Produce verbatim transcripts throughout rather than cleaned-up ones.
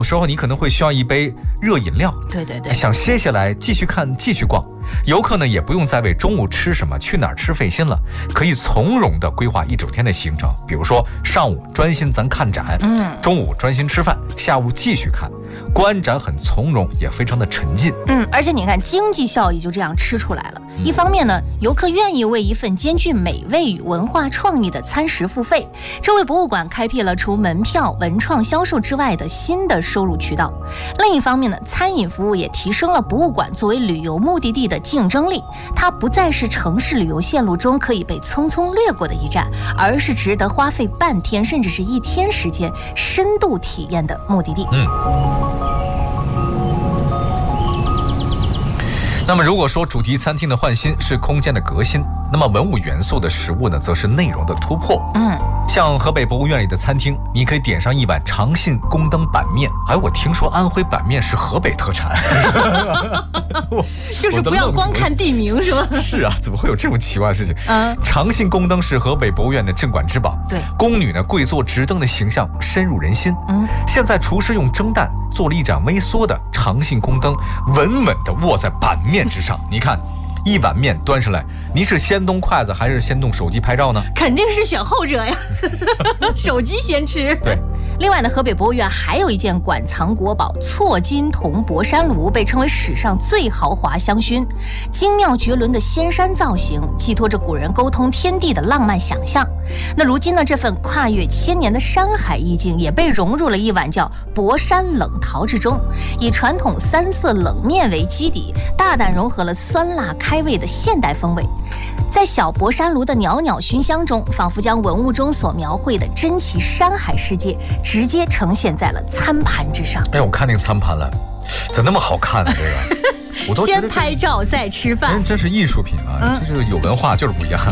有时候你可能会需要一杯热饮料， 对对对， 想歇下来继续看继续逛，游客呢也不用再为中午吃什么去哪儿吃费心了，可以从容地规划一整天的行程。比如说上午专心咱看展，嗯，中午专心吃饭，下午继续看。观展很从容，也非常的沉浸。 嗯，而且你看经济效益就这样吃出来了。嗯、一方面呢，游客愿意为一份兼具美味与文化创意的餐食付费，这为博物馆开辟了除门票、文创销售之外的新的收入渠道。另一方面呢，餐饮服务也提升了博物馆作为旅游目的地的竞争力。它不再是城市旅游线路中可以被匆匆掠过的一站，而是值得花费半天甚至是一天时间深度体验的目的地。 嗯。那么如果说主题餐厅的换新是空间的革新，那么文物元素的食物呢，则是内容的突破。嗯，像河北博物院里的餐厅，你可以点上一碗长信宫灯板面。哎，我听说安徽板面是河北特产。 就是不要光看地名是吧？ 是啊，怎么会有这种奇怪的事情？嗯，长信宫灯是河北博物院的镇馆之宝。 对， 宫女呢跪坐直灯的形象深入人心。嗯，现在厨师用蒸蛋做了一盏微缩的长信宫灯，稳稳地握在板面之上。你看，一碗面端上来，你是先动筷子还是先动手机拍照呢？ 肯定是选后者呀，手机先吃。 对。 另外呢，河北博物院还有一件馆藏国宝错金铜博山炉，被称为史上最豪华香薰。精妙绝伦的仙山造型，寄托着古人沟通天地的浪漫想象。那如今呢，这份跨越千年的山海意境也被融入了一碗叫博山冷陶之中，以传统三色冷面为基底，大胆融合了酸辣开胃的现代风味。在小博山炉的袅袅熏香中，仿佛将文物中所描绘的珍奇山海世界直接呈现在了餐盘之上。 哎，我看那个餐盘了，咋那么好看呢？这个，我都先拍照再吃饭， 真真是艺术品啊！嗯、这个有文化就是不一样。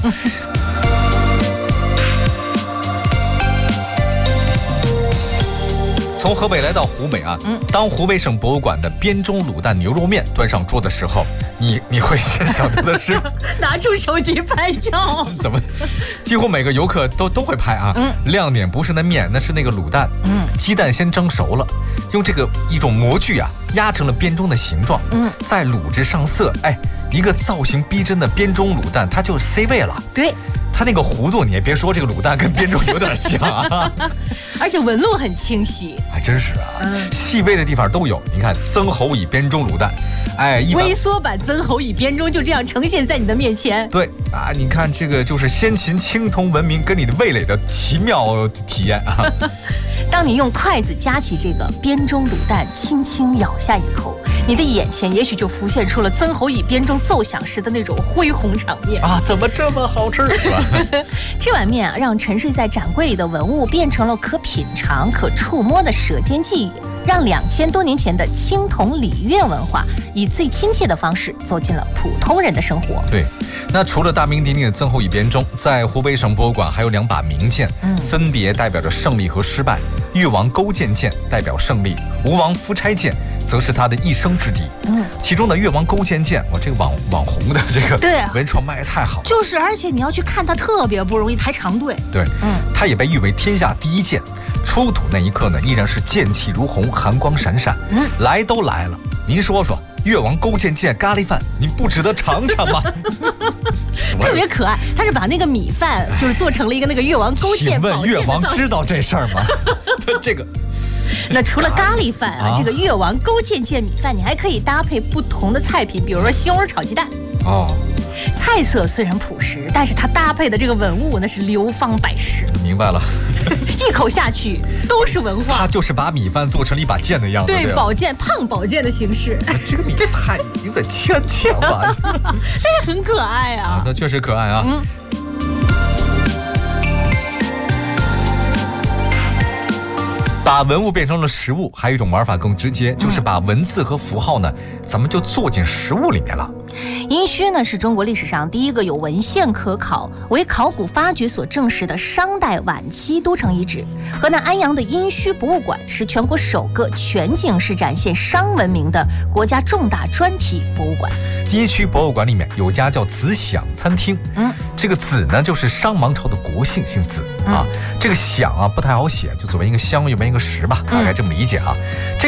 从河北来到湖北啊，嗯，当湖北省博物馆的编钟卤蛋牛肉面端上桌的时候，你你会先想到的是拿出手机拍照。 怎么？几乎每个游客都都会拍啊。嗯，亮点不是那面，那是那个卤蛋。嗯，鸡蛋先蒸熟了，用这个一种模具啊压成了编钟的形状。嗯，再卤制上色，哎，一个造型逼真的编钟卤蛋，它就 C 位了。 对。 它那个弧度，你也别说，这个卤蛋跟编钟有点像啊， 而且纹路很清晰， 还真是啊，嗯、细微的地方都有。你看曾侯乙编钟卤蛋，哎， 微缩版曾侯乙编钟就这样呈现在你的面前。 对啊，你看这个就是先秦青铜文明跟你的味蕾的奇妙体验啊。 当你用筷子夹起这个编钟卤蛋，轻轻咬下一口，你的眼前也许就浮现出了曾侯乙编钟奏响时的那种恢宏场面啊！怎么这么好吃？是吧？ 这碗面啊，让沉睡在展柜里的文物变成了可品尝、可触摸的舌尖记忆，让两千多年前的青铜礼乐文化以最亲切的方式走进了普通人的生活。 对，那除了大名鼎鼎的曾侯乙编钟，在湖北省博物馆还有两把名剑，嗯，分别代表着胜利和失败。越王勾践剑代表胜利，吴王夫差剑则是他的一生之敌。嗯，其中的越王勾践剑，我这个网网红的这个对文创卖得太好了， 就是，而且你要去看它特别不容易，排长队。 对，嗯，它也被誉为天下第一剑。出土那一刻呢，依然是剑气如虹，寒光闪闪。嗯，来都来了，您说说，越王勾践剑咖喱饭，您不值得尝尝吗？ 特别可爱，他是把那个米饭就是做成了一个那个越王勾践。 请问越王知道这事儿吗？这个。 那除了咖喱饭啊，这个越王勾践剑米饭，你还可以搭配不同的菜品，比如说西红柿炒鸡蛋。哦，菜色虽然朴实，但是它搭配的这个文物那是流芳百世。 明白了， 一口下去都是文化。 他就是把米饭做成了一把剑的样子。 对，对宝剑，胖宝剑的形式。 这个你太有点牵强吧？ 但是很可爱啊。 它确实可爱啊。嗯。把文物变成了实物，还有一种玩法更直接，就是把文字和符号呢，咱们就做进实物里面了。 殷墟呢，是中国历史上第一个有文献可考、为考古发掘所证实的商代晚期都城遗址。河南安阳的殷墟博物馆是全国首个全景式展现商文明的国家重大专题博物馆。 一区博物馆里面有家叫子享餐厅， 嗯， 这个子呢就是商王朝的国姓，姓子啊。这个享啊不太好写，就左边一个香，右边一个石吧，大概这么理解啊。这